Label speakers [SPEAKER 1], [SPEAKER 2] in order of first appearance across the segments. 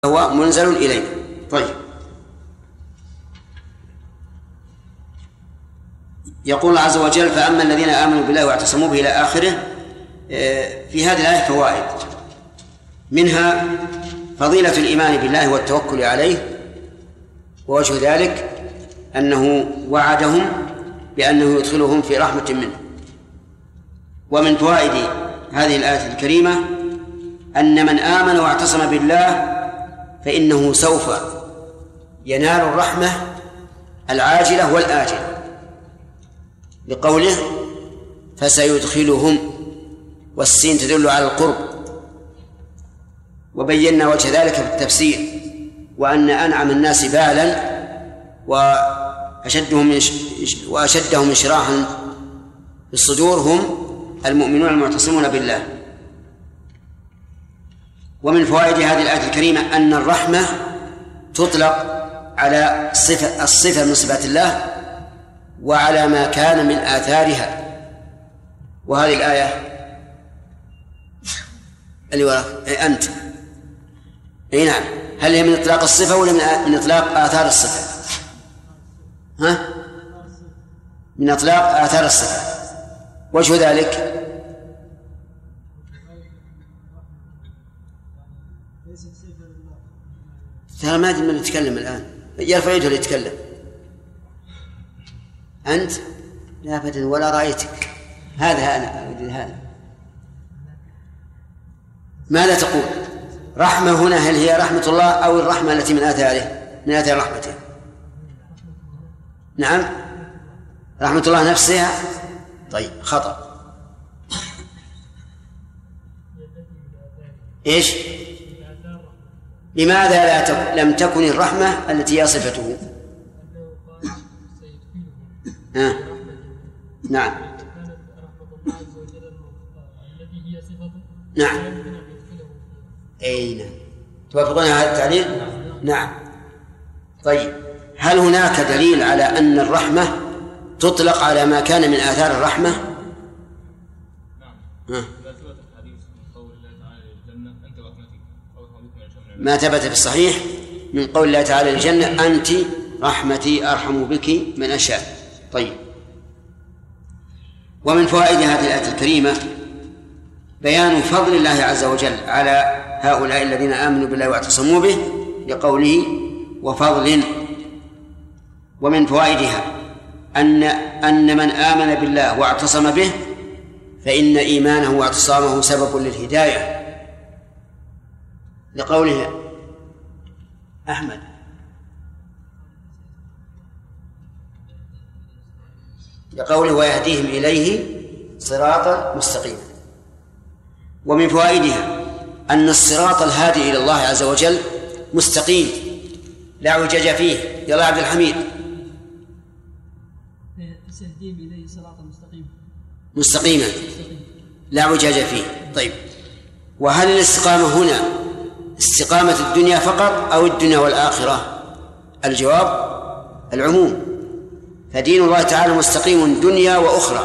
[SPEAKER 1] هو منزل إلينا. طيب، يقول الله عز وجل: فأما الذين آمنوا بالله واعتصموا به إلى آخره. في هذه الآية فوائد، منها فضيلة الإيمان بالله والتوكل عليه، ووجه ذلك أنه وعدهم بأنه يدخلهم في رحمة منه. ومن فوائد هذه الآية الكريمة أن من آمن واعتصم بالله فإنه سوف ينال الرحمة العاجلة والآجلة، لقوله فسيدخلهم، والسين تدل على القرب. وبينا وجه ذلك في التفسير، وأن أنعم الناس بالا وأشدهم انشراحا في الصدور هم المؤمنون المعتصمون بالله. ومن فوائد هذه الآية الكريمة أن الرحمة تطلق على الصفة من صفات الله وعلى ما كان من آثارها. وهذه الآية اللي وراء أنت نعم، هل هي من إطلاق الصفة ولا من إطلاق آثار الصفة؟ من إطلاق آثار الصفة. وجه ذلك ترى ما أدري من يتكلم الآن، يرفع يده ليتكلم. أنت لا أبدا ولا رأيتك. هذا أنا أريد هذا. ماذا تقول؟ رحمة هنا هل هي رحمة الله أو الرحمة التي من آثاره، من آثار رحمته؟ نعم، رحمة الله نفسها. طيب، خطأ. إيش؟ لماذا لم تكن الرحمة التي هي صفته؟ نعم، نعم، أين توافقون هذا التعليل؟ نعم. طيب، هل هناك دليل على أن الرحمة تطلق على ما كان من آثار الرحمة؟ ما ثبت في الصحيح من قول الله تعالى للجنة: أنت رحمتي أرحم بك من أشاء. طيب، ومن فوائد هذه الآية الكريمة بيان فضل الله عز وجل على هؤلاء الذين آمنوا بالله واعتصموا به، لقوله وفضل. ومن فوائدها أن من آمن بالله واعتصم به فإن إيمانه واعتصامه سبب للهداية، لقوله أحمد لقوله ويهديهم إليه صراطا مستقيما. ومن فوائدها أن الصراط الهادي إلى الله عز وجل مستقيم لا اعوجاج فيه. يلا عبد الحميد.
[SPEAKER 2] يهديهم إليه صراطا
[SPEAKER 1] مستقيما لا اعوجاج فيه. طيب، وهل الاستقامة هنا استقامة الدنيا فقط أو الدنيا والآخرة؟ الجواب العموم، فدين الله تعالى مستقيم دنيا وأخرى.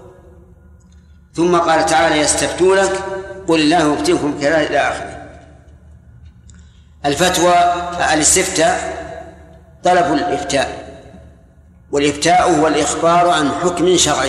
[SPEAKER 1] ثم قال تعالى: يستفتونك قل الله يفتيكم كذلك إلى آخره. الفتوى الاستفتاء طلب الإفتاء، والإفتاء هو الإخبار عن حكم شرعي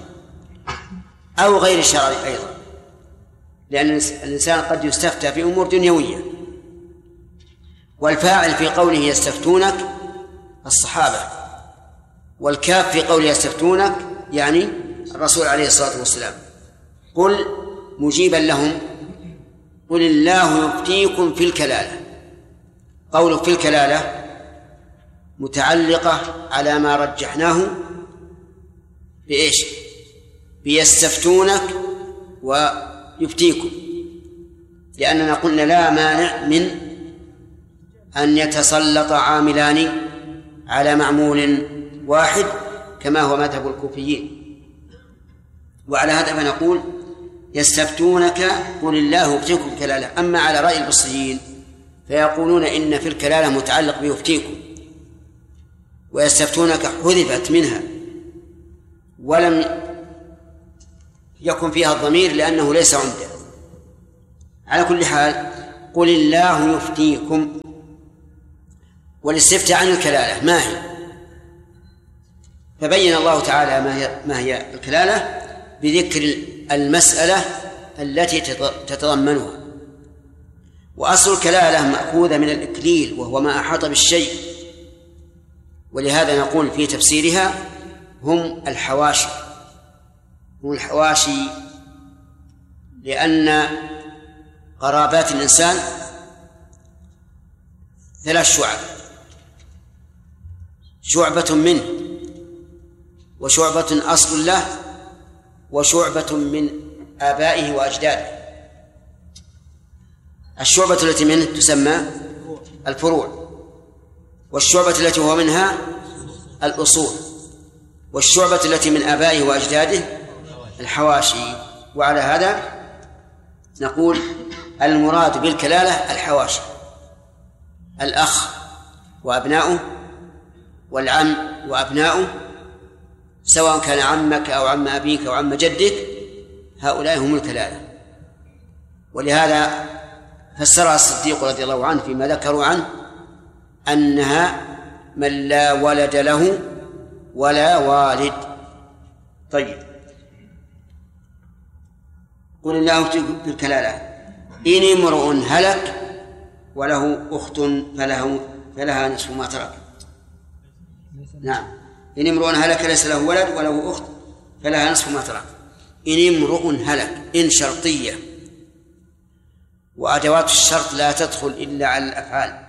[SPEAKER 1] أو غير شرعي أيضا، لأن الإنسان قد يستفتى في أمور دنيوية. والفاعل في قوله يستفتونك الصحابة، والكاف في قوله يستفتونك يعني الرسول عليه الصلاة والسلام. قل مجيبا لهم: قل الله يفتيكم في الكلالة. قوله في الكلالة متعلقة على ما رجحناه بإيش؟ بيستفتونك ويفتيكم، لأننا قلنا لا مانع من أن يتسلط عاملان على معمول واحد كما هو مذهب الكوفيين. وعلى هذا فنقول يستفتونك قل الله يفتيكم الكلالة. أما على رأي البصريين فيقولون إن في الكلالة متعلق بيفتيكم، ويستفتونك حذفت منها ولم يكن فيها الضمير لأنه ليس عمده. على كل حال قل الله يفتيكم. والاستفتاء عن الكلالة ما هي؟ فبين الله تعالى ما هي الكلالة بذكر المسألة التي تتضمنها. وأصل الكلالة مأخوذة من الإكليل وهو ما أحاط بالشيء، ولهذا نقول في تفسيرها هم الحواشي. هم الحواشي لأن قرابات الإنسان 3 شعب: شعبة منه، وشعبة أصل له، وشعبة من آبائه وأجداده. الشعبة التي منه تسمى الفروع، والشعبة التي هو منها الأصول، والشعبة التي من آبائه وأجداده الحواشي. وعلى هذا نقول المراد بالكلالة الحواشي: الأخ وأبناؤه، والعم وأبناؤه، سواء كان عمك أو عم أبيك أو عم جدك، هؤلاء هم الكلالة. ولهذا فسرها الصديق رضي الله عنه فيما ذكروا عنه أنها من لا ولد له ولا والد. طيب، قل الله يفتيكم في الكلالة إن امرؤ هلك وله أخت فلها نصف ما ترك. نعم، إن امرؤ هلك ليس له ولد وله أخت فلها نصف ما ترك. إن امرؤ هلك، إن شرطية، وأدوات الشرط لا تدخل إلا على الأفعال،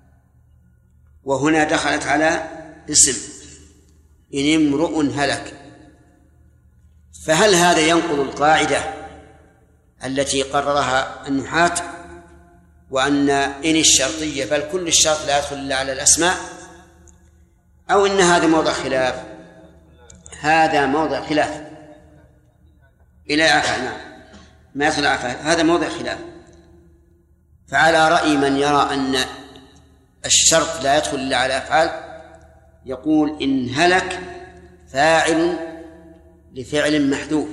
[SPEAKER 1] وهنا دخلت على اسم إن امرؤ هلك. فهل هذا ينقض القاعدة التي قررها النحاة وأن إن الشرطية بل كل الشرط لا يدخل إلا على الأسماء، أو إن هذا موضع خلاف؟ هذا موضع خلاف إلى عفا. نعم، ما يدخل عفا، هذا موضع خلاف. فعلى رأي من يرى أن الشرط لا يدخل إلا على أفعال يقول إن هلك فاعل لفعل محذوف.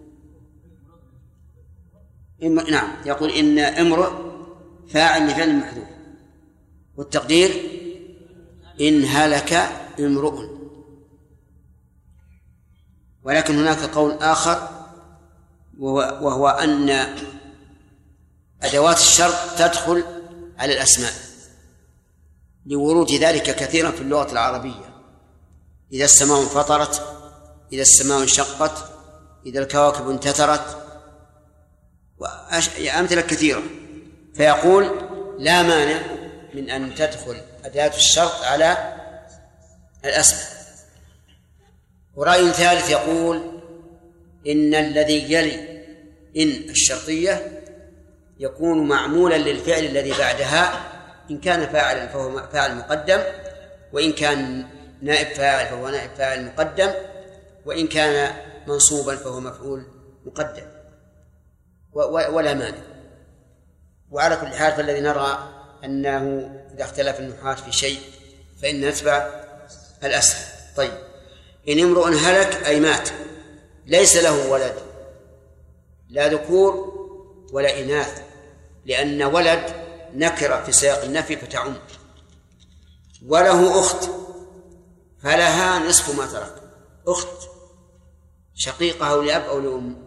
[SPEAKER 1] نعم، يقول إن امرؤ فاعل لفعل محذوف، والتقدير إن هلك امرؤ. ولكن هناك قول آخر وهو أن أدوات الشرط تدخل على الأسماء لورود ذلك كثيرا في اللغة العربية: إذا السماء انفطرت، إذا السماء انشقت، إذا الكواكب انتثرت، وأمثلة كثيرة. فيقول لا مانع من أن تدخل أداة الشرط على الأسماء. ورأي ثالث يقول إن الذي يلي إن الشرطية يكون معمولا للفعل الذي بعدها، إن كان فاعلا فهو فاعل مقدم، وإن كان نائب فاعل فهو نائب فاعل مقدم، وإن كان منصوبا فهو مفعول مقدم، ولا مانع. وعلى كل حال فالذي نرى أنه إذا اختلف النحاة في شيء فإن نتبع الأسهل. طيب، إن امرؤ هلك أي مات ليس له ولد، لا ذكور ولا إناث، لأن ولد نكرة في سياق النفي فتعم. وله أخت فلها نصف ما ترك. أخت شقيقة أو لأب أو لأم؟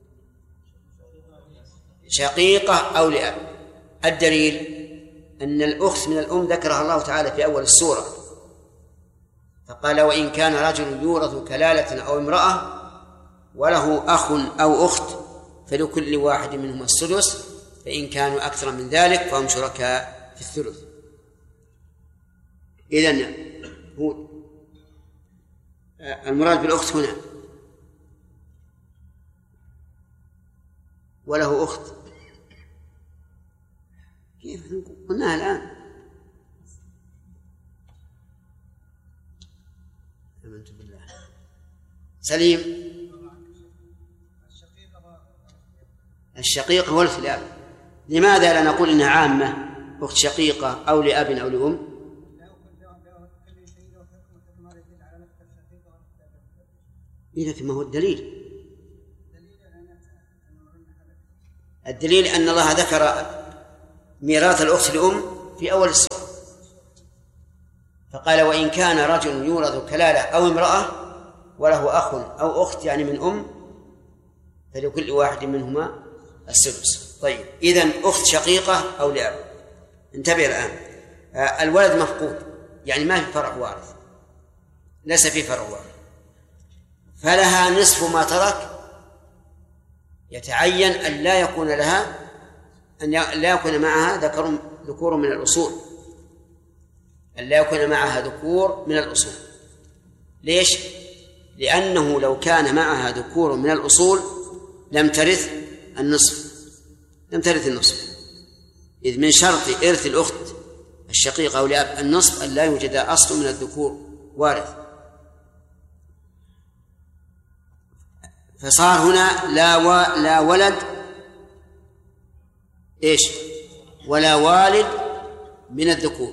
[SPEAKER 1] شقيقة أو لأب. الدليل أن الأخت من الأم ذكرها الله تعالى في أول السورة، فقال وإن كان رجل يورث كلالة أو امرأة وله أخ أو أخت فلكل واحد منهما السدس فإن كانوا أكثر من ذلك فهم شركاء في الثلث. إذن هو المراد بالأخت هنا وله أخت، كيف قلناها الآن؟ آمنت بالله. سليم. الشقيقة والأخت لأب. لماذا لا نقول إنها عامة أخت شقيقة أو لأب أو لأم؟ إذا ما هو الدليل؟ الدليل أن الله ذكر ميراث الأخت لأم في أول السورة، فقال وإن كان رجل يورث كلالة أو امرأة وله أخ أو أخت يعني من أم فلكل واحد منهما السدس. طيب إذن أخت شقيقة أو لأب. انتبه الآن، الولد مفقود يعني ما في فرع وارث، ليس في فرع وارث، فلها نصف ما ترك. يتعين أن لا يكون لها أن لا يكون معها ذكور من الأصول، أن لا يكون معها ذكور من الأصول. ليش؟ لأنه لو كان معها ذكور من الأصول لم ترث النصف، إذ من شرط إرث الأخت الشقيقة أو لأب النصف أن لا يوجد أصل من الذكور وارث. فصار هنا لا ولد إيش ولا والد من الذكور،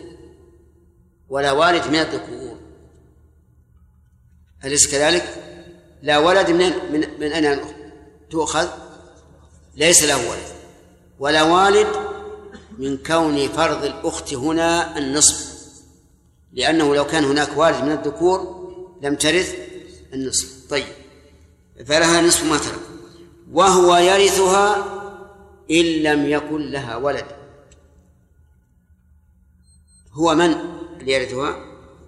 [SPEAKER 1] أليس كذلك؟ لا ولد من أين تؤخذ؟ ليس له ولد، ولا والد من كون فرض الأخت هنا النصف، لأنه لو كان هناك والد من الذكور لم ترث النصف. طيب فلها نصف ما ترك، وهو يرثها إن لم يكن لها ولد. هو من اللي يرثها؟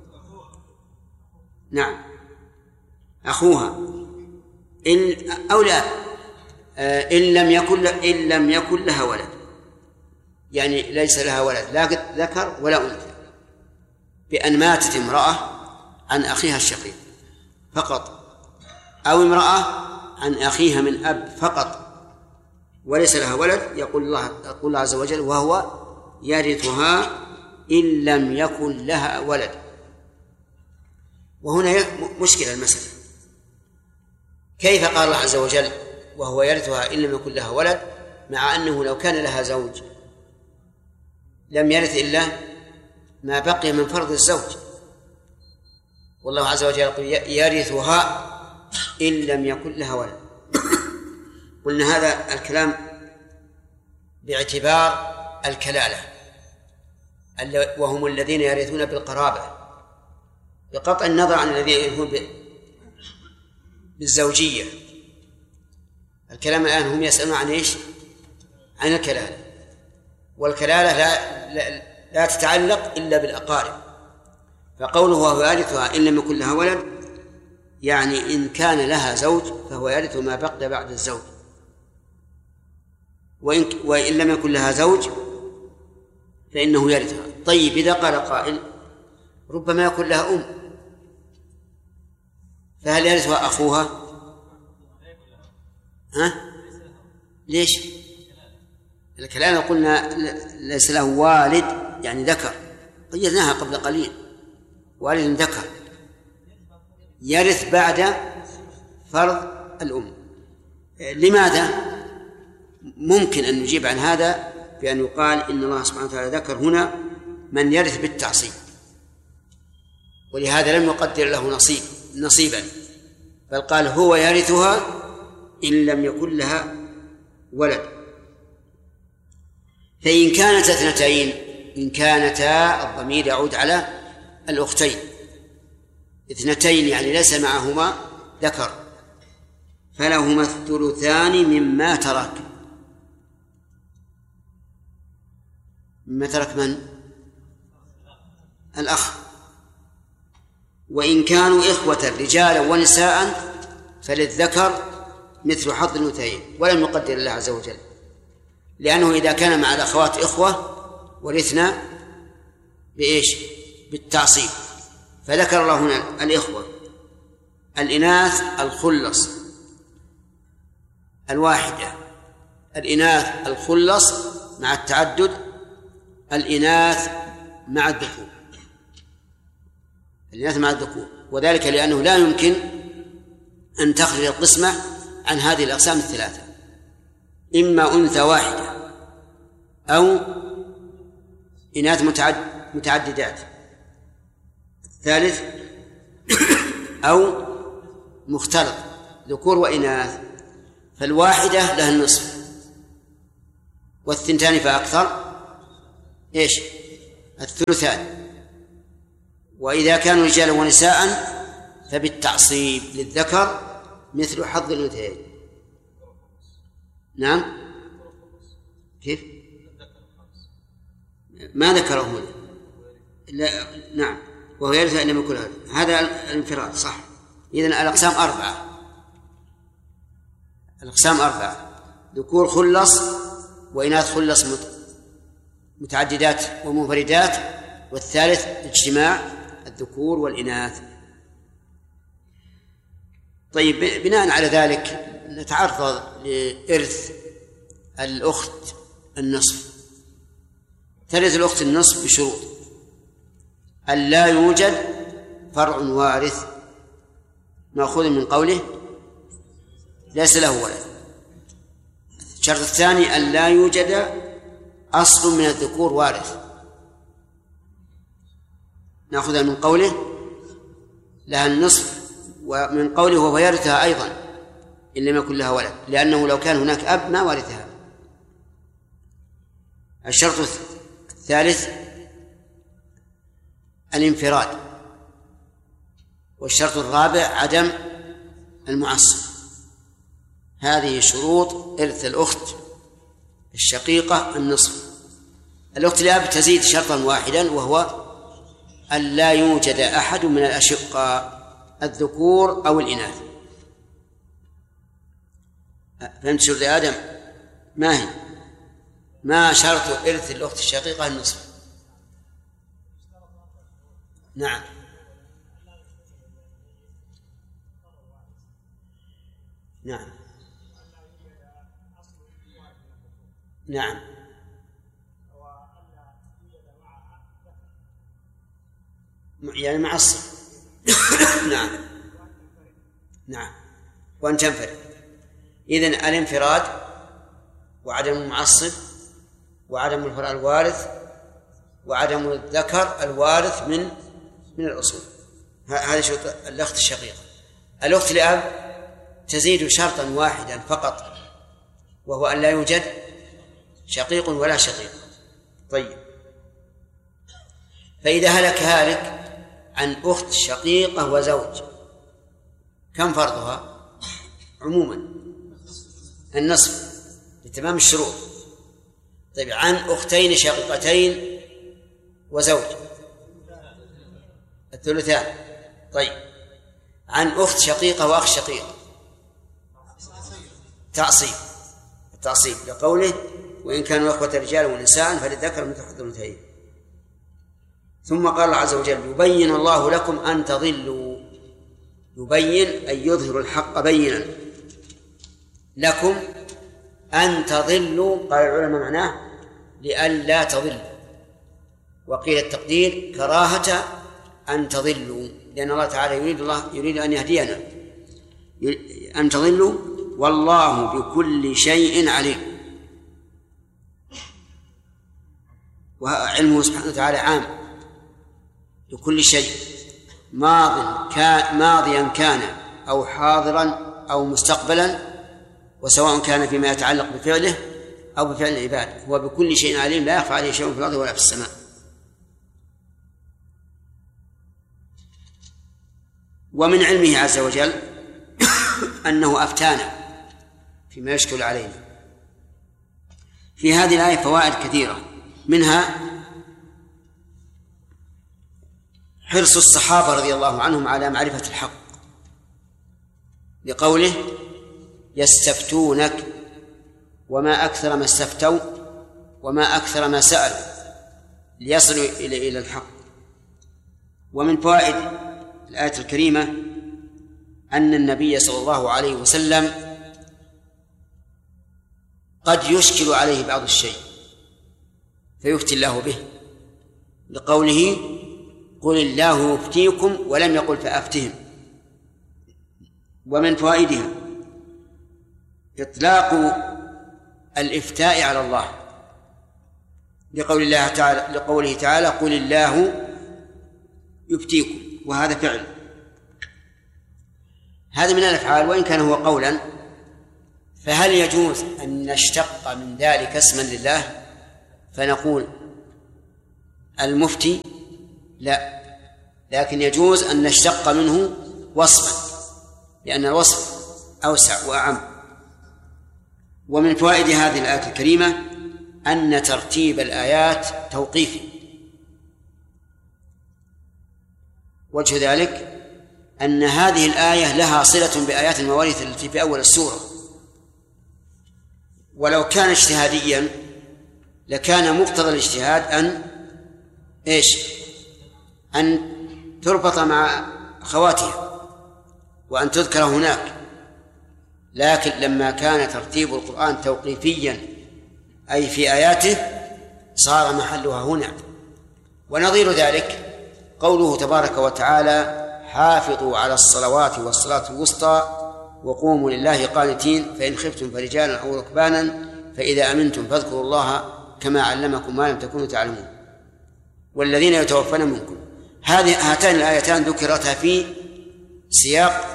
[SPEAKER 1] نعم أخوها أو لا، إن لم يكن لها ولد، يعني ليس لها ولد لا ذكر ولا أنثى، بأن ماتت امرأة عن أخيها الشقيق فقط، أو امرأة عن أخيها من أب فقط وليس لها ولد، يقول الله عز وجل وهو يرثها إن لم يكن لها ولد. وهنا مشكلة المسألة، كيف قال الله عز وجل وهو يرثها إن لم يكن لها ولد، مع أنه لو كان لها زوج لم يرث إلا ما بقي من فرض الزوج، والله عز وجل يقول يرثها إن لم يكن لها ولد. قلنا هذا الكلام باعتبار الكلالة وهم الذين يرثون بالقرابة، بقطع النظر عن الذين يرثون بالزوجية. الكلام الآن هم يسألون عن إيش؟ عن الكلالة، والكلالة لا تتعلق إلا بالأقارب. فقوله وهو يرثها إن لم يكن لها ولد يعني إن كان لها زوج فهو يرث ما بقي بعد الزوج، وإن لم يكن لها زوج فإنه يرثها. طيب إذا قال قائل ربما يكون لها أم، فهل يرثها أخوها؟ ليش؟ الكلام قلنا ليس له والد يعني ذكر، قيدناها قبل قليل، والد ذكر يرث بعد فرض الأم. لماذا؟ ممكن أن نجيب عن هذا بأن يقال إن الله سبحانه وتعالى ذكر هنا من يرث بالتعصيب، ولهذا لم يقدر له نصيبا، بل قال هو يرثها إن لم يكن لها ولد. فإن كانت اثنتين، إن كانتا الضمير يعود على الأختين، اثنتين يعني ليس معهما ذكر، فلهما الثلثان مما ترك. مما ترك من؟ الأخ. وإن كانوا إخوة رجالا ونساء فللذكر مثل حظ الأنثيين، ولم يقدر الله عز وجل، لأنه إذا كان مع الأخوات إخوة ورثنا بإيش؟ بالتعصيب، فذكر الله هنا الإخوة الإناث الخلص الواحدة، الإناث الخلص مع التعدد، الإناث مع الذكور، الإناث مع الذكور، وذلك لأنه لا يمكن أن تخرج القسمة عن هذه الأقسام الثلاثة، إما أنثى واحدة أو إناث متعددات، ثالث أو مختلط ذكور وإناث، فالواحدة لها النصف والثنتان فأكثر إيش؟ الثلثان. وإذا كانوا رجالا ونساء فبالتعصيب للذكر مثل حظ الأنثيين. نعم. كيف؟ ما ذكره هنا. لا. نعم. وهو يرث أن لم يكن هذا الانفراد صح. إذن الأقسام أربعة. ذكور خلص وإناث خلص متعددات ومنفردات، والثالث اجتماع الذكور والإناث. طيب، بناء على ذلك نتعرض لإرث الأخت النصف. ترث الأخت النصف بشروط: أن لا يوجد فرع وارث مأخوذ من قوله ليس له ولد. الشرط الثاني أن لا يوجد أصل من الذكور وارث، نأخذ من قوله لها النصف، ومن قوله وهو يرثها أيضا إن لم يكن لها ولد، لأنه لو كان هناك أب ما ورثها. الشرط الثالث الانفراد، والشرط الرابع عدم المعصب. هذه شروط إرث الأخت الشقيقة النصف. الأخت الأب تزيد شرطا واحدا، وهو أن لا يوجد أحد من الأشقاء الذكور أو الإناث. فهمت شرط آدم؟ ما هي؟ ما شرط إرث الأخت الشقيقة النصف؟ نعم. نعم. نعم. يعني معصب. نعم. نعم. وأن تنفرد. إذن الانفراد وعدم المعصب وعدم الفرع الوارث وعدم الذكر الوارث من الأصول، هذه شروط الأخت الشقيقة. الأخت الأب تزيد شرطا واحدا فقط، وهو أن لا يوجد شقيق ولا شقيق. طيب، فإذا هلك هالك عن أخت شقيقة وزوج كم فرضها؟ عموما النصف لتمام الشروط. طيب، عن أختين شقيقتين وزوج الثلثان. طيب، عن أخت شقيقة وأخ شقيق التعصيب لقوله وإن كانوا أخوة رجال ونساء فللذكر مثل حظ الأنثيين. ثم قال الله عز وجل يبين الله لكم أن تضلوا. يبين أن يظهر الحق بينا لكم أن تضلوا. قال العلماء معناه لئلا تضلوا، وقيل التقدير كراهة أن تضلوا، لأن الله تعالى يريد أن يهدينا أن تضلوا والله بكل شيء عليم. وعلمه سبحانه وتعالى عام لكل شيء، ماضيا كان أو حاضرا أو مستقبلا، وسواء كان فيما يتعلق بفعله أو بفعل العباد، هو بكل شيء عليم لا يخفى عليه شيء في الأرض ولا في السماء. ومن علمه عز وجل أنه أفتانا فيما يشكل علينا. في هذه الآية فوائد كثيرة، منها حرص الصحابة رضي الله عنهم على معرفة الحق، لقوله يستفتونك وما أكثر ما استفتوا وما أكثر ما سألوا ليصلوا إلى الحق. ومن فوائد الآية الكريمة أن النبي صلى الله عليه وسلم قد يشكل عليه بعض الشيء فيفتي الله به، لقوله قل الله يفتيكم ولم يقل فأفتهم. ومن فوائدها إطلاق الإفتاء على الله، لقوله تعالى قل الله يفتيكم، وهذا فعل. هذا من الأفعال وإن كان هو قولا، فهل يجوز أن نشتق من ذلك اسما لله فنقول المفتي لا، لكن يجوز أن نشتق منه وصفا، لأن الوصف أوسع وأعم. ومن فوائد هذه الآية الكريمة أن ترتيب الآيات توقيفي. وجه ذلك أن هذه الآية لها صلة بآيات المواريث التي في أول السورة، ولو كان اجتهاديا لكان مقتضى الاجتهاد أن تربط مع أخواتها وأن تذكر هناك، لكن لما كان ترتيب القرآن توقيفيا أي في آياته صار محلها هنا. ونظير ذلك قوله تبارك وتعالى: حافظوا على الصلوات والصلاة الوسطى وقوموا لله قانتين فإن خفتم فرجالا أو ركبانا فإذا أمنتم فاذكروا الله كما علمكم ما لم تكونوا تعلمون والذين يتوفون منكم. هاتان الآيتان ذكرتا في سياق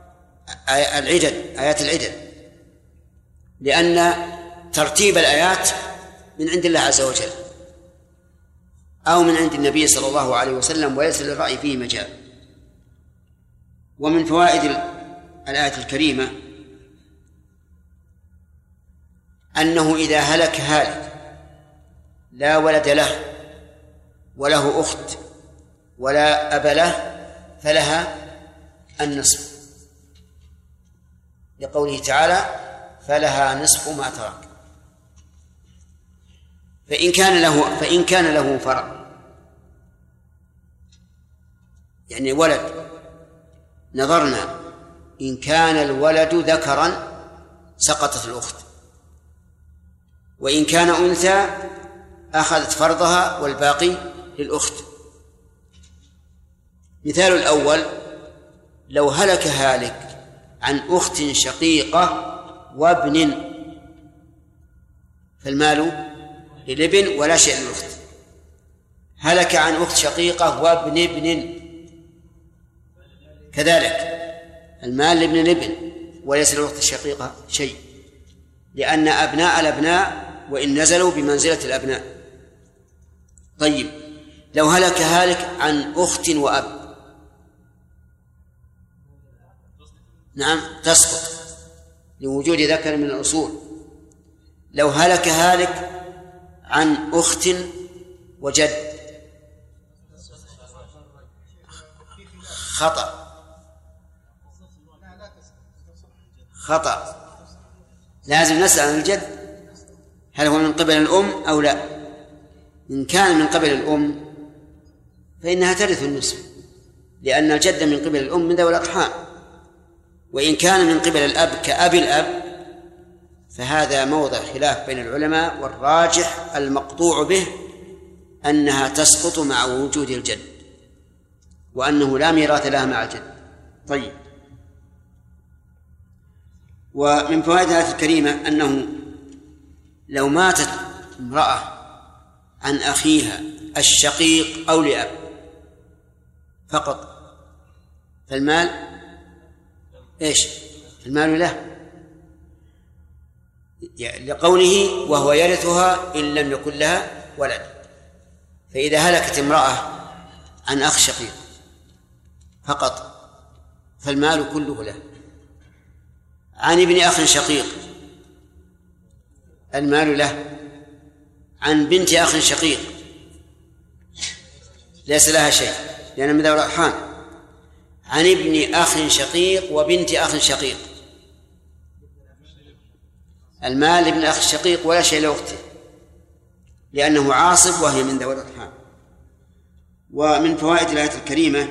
[SPEAKER 1] آيات العدد، لأن ترتيب الآيات من عند الله عز وجل أو من عند النبي صلى الله عليه وسلم، وليس للرأي فيه مجال. ومن فوائد الآية الكريمة أنه إذا هلك هالك لا ولد له وله أخت ولا أب له فلها النصف، لقوله تعالى: فلها نصف ما ترك. فإن كان له فرع يعني ولد، نظرنا إن كان الولد ذكرا سقطت الأخت، وإن كان أنثى أخذت فرضها والباقي للأخت. مثال الأول: لو هلك هالك عن أخت شقيقة وابن فالمال للابن ولا شيء للأخت. هلك عن أخت شقيقة وابن ابن كذلك المال لابن الابن وليس للأخت الشقيقة شيء، لأن أبناء الأبناء وإن نزلوا بمنزلة الأبناء. طيب، لو هلك هالك عن أخت وأب، نعم تسقط لوجود ذكر من الأصول. لو هلك هالك عن أخت وجد خطأ لازم نسأل عن الجد هل هو من قبل الأم أو لا. إن كان من قبل الأم فإنها ترث النصف، لأن الجد من قبل الأم من ذوي الأرحام. وإن كان من قبل الأب كأبي الأب فهذا موضع خلاف بين العلماء، والراجح المقطوع به أنها تسقط مع وجود الجد، وأنه لا ميراث لها مع الجد. طيب، ومن فوائد الآية الكريمة أنه لو ماتت امرأة عن أخيها الشقيق أو لأب فقط فالمال المال له، لقوله: وهو يرثها إن لم يكن لها ولد. فإذا هلكت امرأة عن أخ شقيق فقط فالمال كله له. عن ابن أخ شقيق المال له. عن بنت أخ شقيق ليس لها شيء لأن من ذوي الأرحام. عن ابن أخ شقيق وبنت أخ شقيق المال لابن أخ الشقيق ولا شيء لأخته لأنه عاصب وهي من ذوي الأرحام. ومن فوائد الآية الكريمة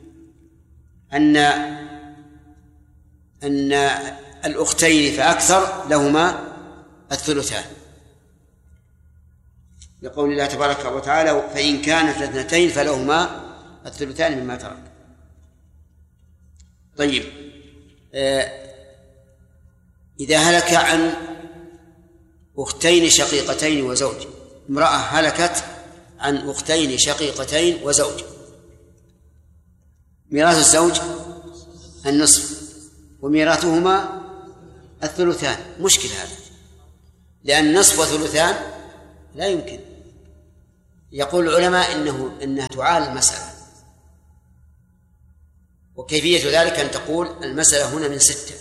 [SPEAKER 1] أن الأختين فأكثر لهما الثلثان، لقول الله تبارك وتعالى: فإن كانت اثنتين فلهما الثلثان مما ترك. طيب، إذا هلك عن أختين شقيقتين وزوج، امرأة هلكت عن أختين شقيقتين وزوج، ميراث الزوج النصف وميراثهما الثلثان. مشكل هذا، لأن نصف وثلثان لا يمكن، يقول العلماء إنها تعال المسألة، وكيفية ذلك أن تقول المسألة هنا من 6،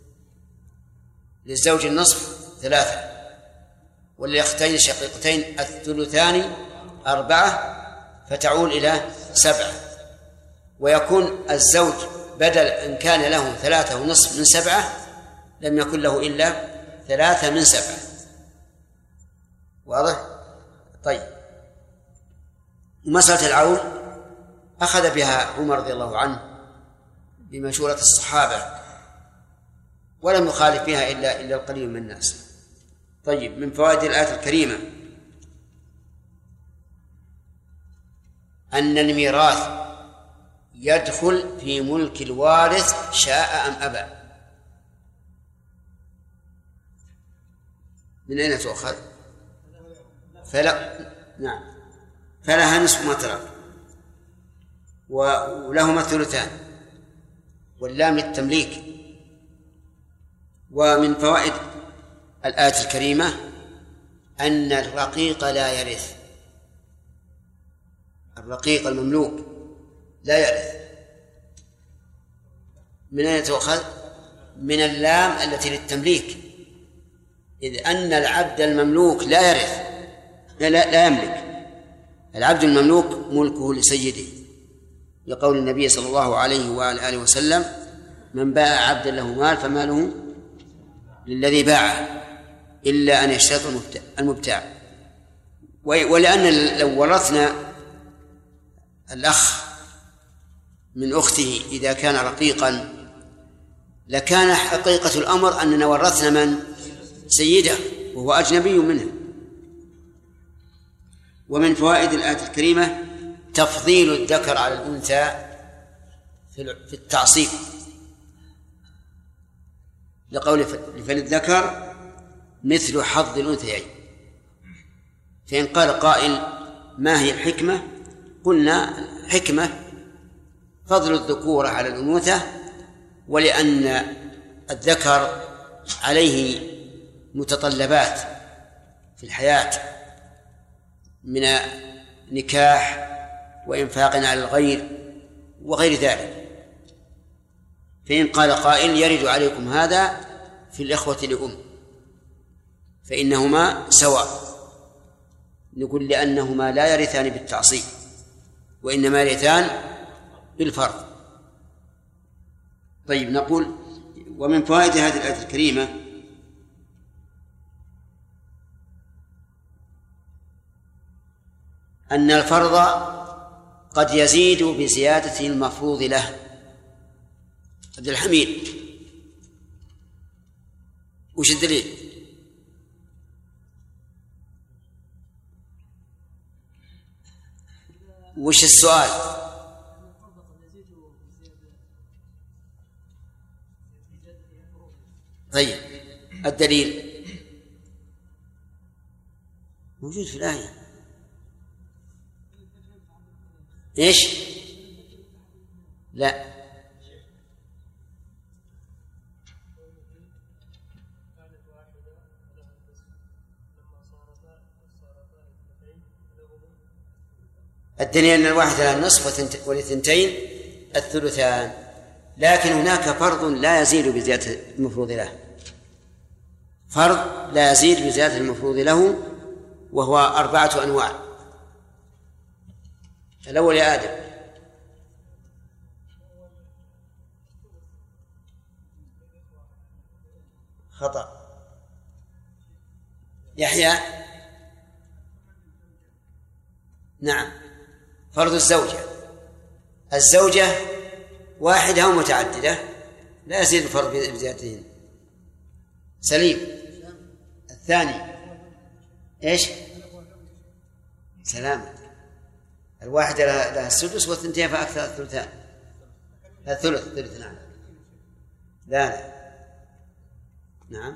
[SPEAKER 1] للزوج النصف 3، وللأختين الشقيقتين الثلثان 4، فتعول إلى 7، ويكون الزوج بدل إن كان له 3.5 من 7 لم يكن له إلا 3 من 7. واضح؟ طيب، مسألة العون أخذ بها عمر رضي الله عنه بمشورة الصحابة، ولم يخالف فيها إلا القليل من الناس. طيب، من فوائد الآية الكريمة أن الميراث يدخل في ملك الوارث شاء أم أبى. من أين تؤخذ؟ فلها نصف ما ترك، ولهما الثلثان، واللام للتمليك. ومن فوائد الآية الكريمة أن الرقيق لا يرث، الرقيق المملوك لا يرث. من أين تؤخذ؟ من اللام التي للتمليك، إذ أن العبد المملوك لا يرث، لا يملك. العبد المملوك ملكه لسيده، لقول النبي صلى الله عليه وآله وسلم: من باع عبدا له مال فماله للذي باعه إلا أن يشترط المبتاع. ولأن لو ورثنا الأخ من أخته إذا كان رقيقا لكان حقيقة الأمر أننا ورثنا من؟ سيده، وهو أجنبي منه. ومن فوائد الآية الكريمة تفضيل الذكر على الأنثى في التعصيب، لقول فللذكر مثل حظ الأنثيين. فإن قال قائل: ما هي الحكمة؟ قلنا: حكمة فضل الذكور على الأنوثة، ولأن الذكر عليه متطلبات في الحياة من نكاح وإنفاق على الغير وغير ذلك. فإن قال قائل: يرد عليكم هذا في الإخوة لأم، فإنهما سواء، نقول: لأنهما لا يرثان بالتعصيب، وإنما يرثان بالفرض. طيب، نقول: ومن فوائد هذه الآية الكريمة أن الفرض قد يزيد بزيادة المفروض له. عبد الحميد، وش الدليل؟ وش السؤال؟ طيب، الدليل موجود في الآية. إيش؟ لا، الدليل أن الواحد له النصف والثنتين الثلثان، لكن هناك فرض لا يزيد بزيادة المفروض له، فرض لا يزيد بزيادة المفروض له، وهو 4 أنواع. الأول يا آدم. خطأ. يحيى. نعم، فرض الزوجة واحدة أو متعددة لا يزيد الفرض بزيادتهن. سليم. الثاني إيش؟ سلامة. الواحدة لها السدس والثنتين فأكثر الثلثان. الثلث. نعم. لا. نعم.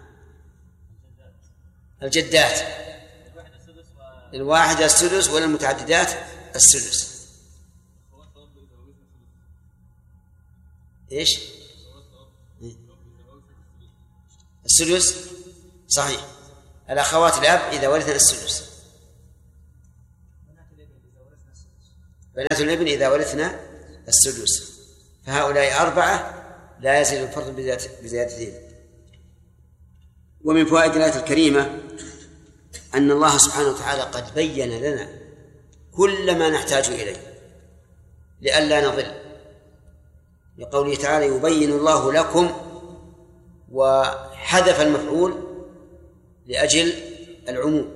[SPEAKER 1] الجدات الواحدة السدس وللمتعددات السدس. إيش؟ السدس صحيح. الأخوات الأب إذا ورثن السدس. بنات الابن إذا ورثنا السدس، فهؤلاء 4 لا يزيد الفرض بزيادتهم. ومن فوائد الآية الكريمة أن الله سبحانه وتعالى قد بين لنا كل ما نحتاج إليه لئلا نضل، لقوله تعالى يبين الله لكم، وحذف المفعول لأجل العموم.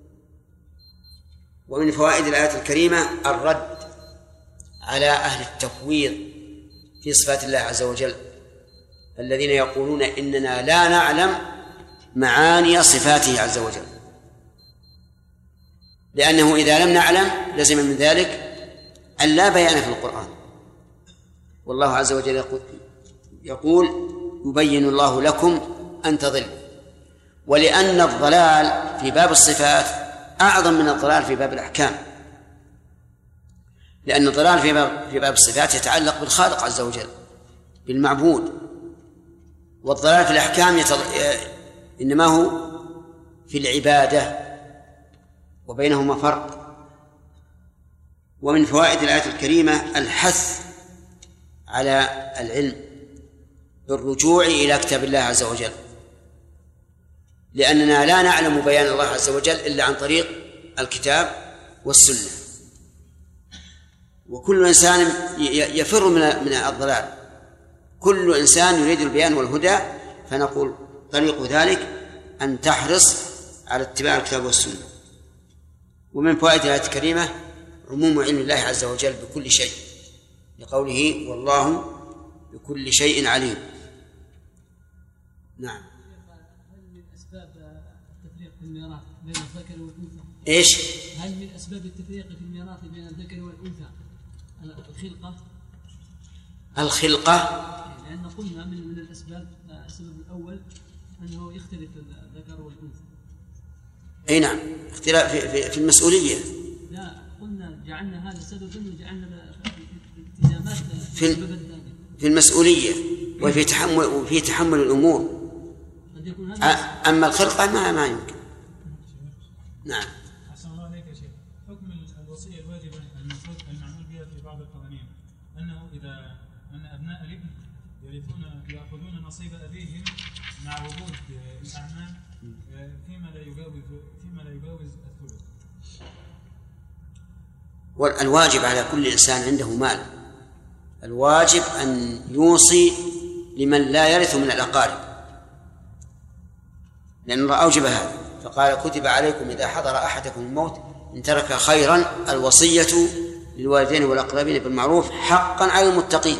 [SPEAKER 1] ومن فوائد الآية الكريمة الرد على أهل التفويض في صفات الله عز وجل الذين يقولون إننا لا نعلم معاني صفاته عز وجل، لأنه إذا لم نعلم لزم من ذلك أن لا بيان في القرآن. والله عز وجل يقول يبين الله لكم أن تضلوا. ولأن الضلال في باب الصفات أعظم من الضلال في باب الأحكام، لأن الضلال في باب الصفات يتعلق بالخالق عز وجل بالمعبود، والضلال في الأحكام إنما هو في العبادة، وبينهما فرق. ومن فوائد الآية الكريمة الحث على العلم بالرجوع إلى كتاب الله عز وجل، لأننا لا نعلم بيان الله عز وجل إلا عن طريق الكتاب والسنة. وكل إنسان يفر من الضلال، كل إنسان يريد البيان والهدى، فنقول طريق ذلك أن تحرص على اتباع الكتاب والسنة. ومن فوائد الآية الكريمة عموم علم الله عز وجل بكل شيء، لقوله والله بكل شيء عليم. نعم.
[SPEAKER 2] هل من أسباب التفريق في الميراث بين الذكر والأنثى؟
[SPEAKER 1] إيش؟
[SPEAKER 2] هل من أسباب التفريق في الميراث بين الذكر والأنثى
[SPEAKER 1] الخلقة؟
[SPEAKER 2] لأن قلنا من الأسباب السبب الأول أنه يختلف الذكر والأنثى.
[SPEAKER 1] أي نعم، اختلاف في المسؤولية.
[SPEAKER 2] لا، قلنا جعلنا هذا سببا وجعلنا الالتزامات
[SPEAKER 1] في المسؤولية وفي تحمل الأمور. أما الخلقة ما يمكن. نعم.
[SPEAKER 3] أحسن الله عليك يا شيخ. حكم الوصية الواجبة المفروض المعمول بها في بعض القوانين أنه أن أبناء الابن يأخذون نصيب أبيهم مع وجود الأعمام فيما لا يجاوز الثلث.
[SPEAKER 1] والواجب على كل إنسان عنده مال، الواجب أن يوصي لمن لا يرث من الأقارب، لأن الله أوجب هذا، فقال كتب عليكم إذا حضر أحدكم الموت إن ترك خيرا الوصية للوالدين والأقربين بالمعروف حقا على المتقين.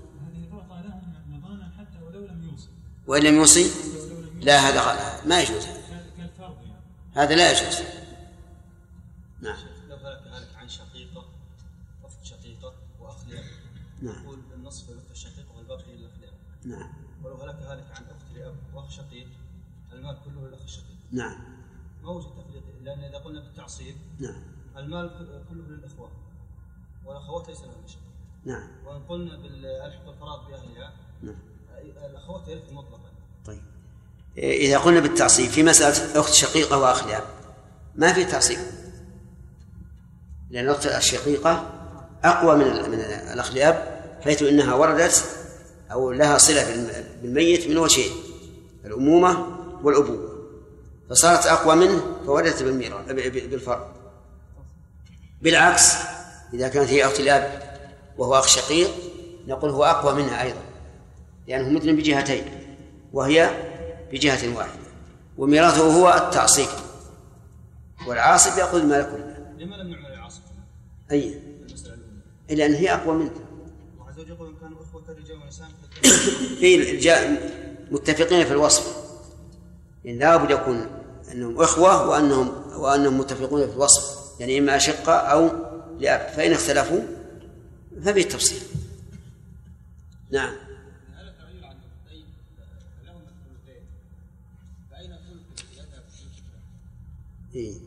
[SPEAKER 1] وإن لم يوصي لا، هذا ما يجوز، هذا لا يجوز. نعم.
[SPEAKER 4] لو هلك عن شقيقة أخت شقيقة وأخ لأب، يقول النصف للأخت الشقيقة والباقي للأخ لأب.
[SPEAKER 1] نعم.
[SPEAKER 4] ولو هلك عن أخت لأب وأخ شقيق المال كله للأخ الشقيق.
[SPEAKER 1] نعم.
[SPEAKER 4] ما وجد تفريق، لأن إذا قلنا بالتعصيب
[SPEAKER 1] نعم
[SPEAKER 4] المال كله للإخوة والأخوات ليس لهم شيء.
[SPEAKER 1] نعم.
[SPEAKER 4] وإن قلنا بالألحق والفراغ بأهلها
[SPEAKER 1] نعم
[SPEAKER 4] الأخوات يرث مطلقا.
[SPEAKER 1] طيب إذا قلنا بالتعصيب في مسألة أخت شقيقة وأخ لأب ما في تعصيب، لأن الأخت الشقيقة أقوى من الأخ لأب، حيث إنها وردت أو لها صلة بالميت من وجهين، الأمومة والأبوة، فصارت أقوى منه فوردت بالفرق. بالعكس إذا كانت هي أخت الأب وهو أخ شقيق نقول هو أقوى منها أيضا، لأنه مثل بجهتين وهي بجهة واحدة، وميراثه هو التعصيب، والعاصب يأخذ المال كله.
[SPEAKER 4] لما لم نعمل العاصب؟
[SPEAKER 1] أي إلا أن هي أقوى منه.
[SPEAKER 4] وعز وجل يقول إن كانوا إخوة رجال ونساء
[SPEAKER 1] في متفقين في الوصف، يعني لا بد يكون أنهم إخوة وأنهم متفقون في الوصف، يعني إما أشقة أو لأب، فإن اختلفوا ففي التفصيل. نعم. إيه؟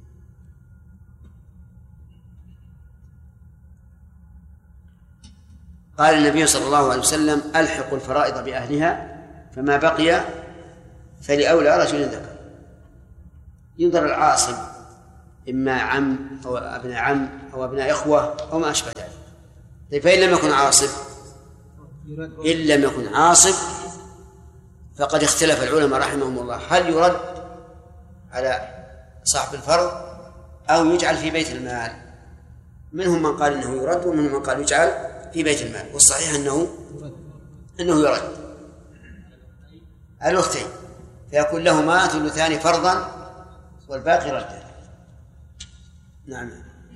[SPEAKER 1] قال النبي صلى الله عليه وسلم ألحقوا الفرائض بأهلها فما بقي فلأولى رجل ذكر. ينظر العاصب إما عم أو ابن عم أو ابن إخوة أو ما أشبه ذلك. طيب فإن لم يكن عاصب، إن لم يكن عاصب فقد اختلف العلماء رحمهم الله هل يرد على صاحب الفرض أو يجعل في بيت المال. منهم من قال إنه يرد ومنهم من قال يجعل في بيت المال، والصحيح أنه يرد الأختين، فيكون لهما ثلثان فرضا والباقي ردا. نعم.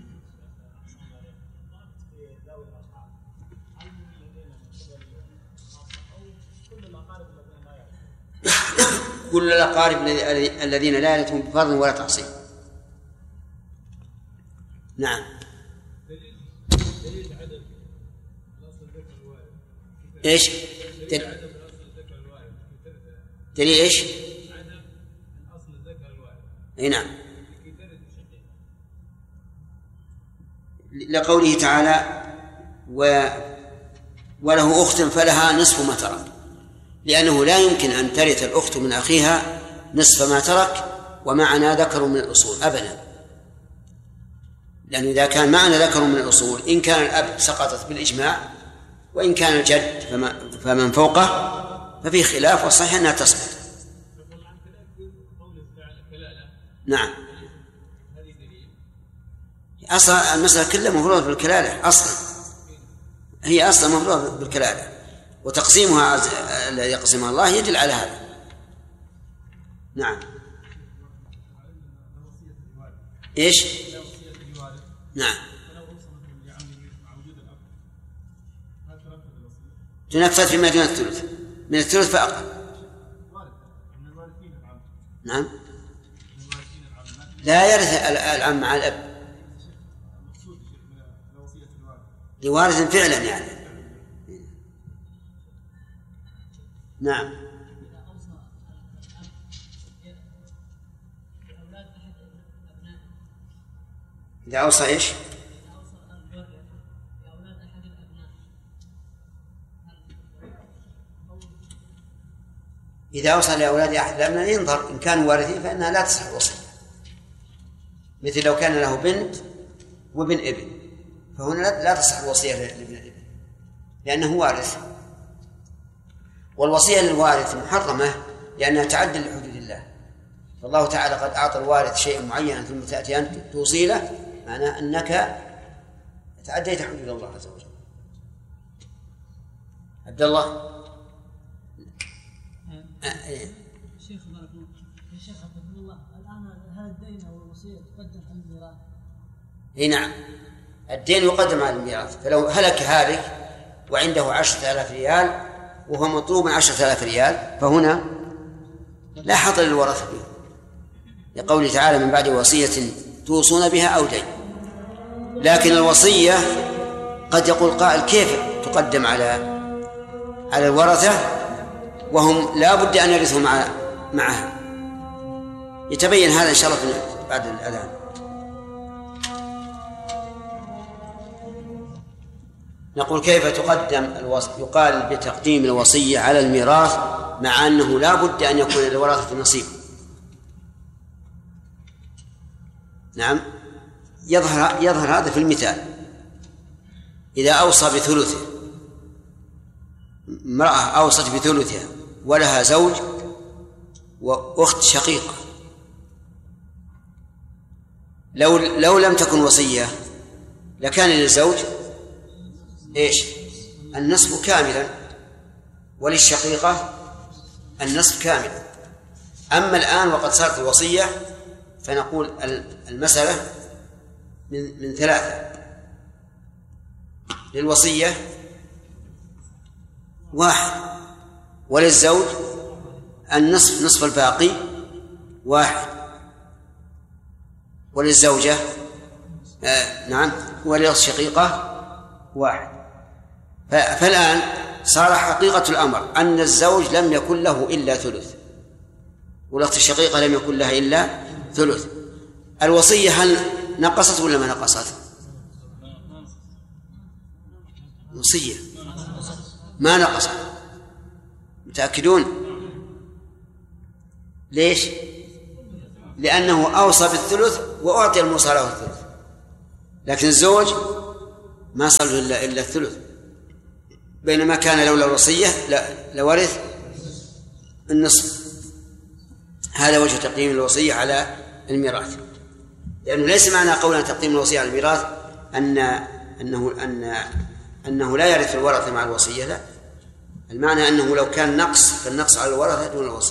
[SPEAKER 1] كل الأقارب الذين لا يرثون بفرض ولا تعصيب. نعم. ايش دليل ايش؟ اي نعم، لقوله تعالى وله أخت فلها نصف ما ترك، لأنه لا يمكن أن ترث الأخت من أخيها نصف ما ترك ومعنا ذكر من الأصول أبدا، لأنه إذا كان معنا ذكر من الأصول إن كان الأب سقطت بالإجماع، وإن كان الجد فمن فوقه ففي خلاف، والصحيح أنها تسقط. نعم، أصلا المسألة كلها مفروضة بالكلالة، أصلا هي أصلا مفروضة بالكلالة، وتقسيمها الذي يقسمها الله يدل على هذا. نعم. إيش؟ نعم، تنفذ فيما دون الثلث، من الثلث فأقل. نعم، لا يرث العم مع الأب لوارث فعلا يعني. نعم. إذا أوصى إيش؟ إذا أوصى لأولاد أحد الأبناء ينظر إن كانوا وارثين فإنها لا تصح الوصية، مثل لو كان له بنت وابن ابن فهنا لا تصح الوصية لابن الابن لأنه وارث، والوصية للوارث محرمة لأنها تعدل لحدود الله، فالله تعالى قد أعطى الوارث شيء معين ثم تأتي أنت توصي له، معناه أنك تعديت حدود الله عز وجل. عبد الله.
[SPEAKER 2] شيخ بارك الله يا شيخ عبد الله، الآن هل الدين أو الوصية تقدم على الميراث؟
[SPEAKER 1] اي نعم، الدين يقدم على الميراث، فلو هلك هالك وعنده 10,000 ريال وهو مطلوب 10,000 ريال فهنا لا حظ للورثة به، لقوله تعالى من بعد وصية توصون بها أو دين. لكن الوصية قد يقول قائل كيف تقدم على الورثة وهم لا بد أن يرثوا معها؟ يتبين هذا إن شاء الله بعد الأذان. نقول كيف تقدم يقال بتقديم الوصية على الميراث مع أنه لا بد أن يكون للورثة نصيب. نعم، يظهر هذا في المثال. إذا أوصى بثلثه، امرأة أوصت بثلثها ولها زوج وأخت شقيقة، لو لم تكن وصية لكان للزوج إيش؟ النصف كاملا، وللشقيقة النصف كاملا. أما الآن وقد صارت الوصية فنقول المسألة من ثلاثة: للوصية 1، وللزوج النصف نصف الباقي 1، وللزوجة نعم وللشقيقة 1. فالآن صار حقيقة الأمر أن الزوج لم يكن له إلا ثلث، والأخت الشقيقة لم يكن لها إلا ثلث. الوصية هل نقصت ولا ما نقصت؟ وصية ما نقصت. متأكدون؟ ليش؟ لأنه أوصى بالثلث وأعطي الموصى له الثلث، لكن الزوج ما صار له إلا الثلث، بينما كان لولا الوصية لورث النصف. هذا وجه تقديم الوصية على الميراث، لأنه ليس معنى قولنا تقديم الوصية على الميراث أنه لا يرث الورثة مع الوصية، لا، المعنى أنه لو كان نقص فالنقص على الورثة دون الوصية.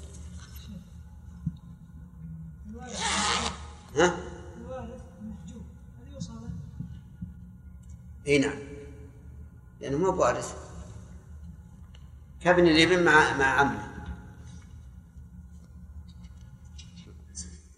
[SPEAKER 1] ها؟ اي نعم، لأنه ما بوارث، كابن الابن مع عمه.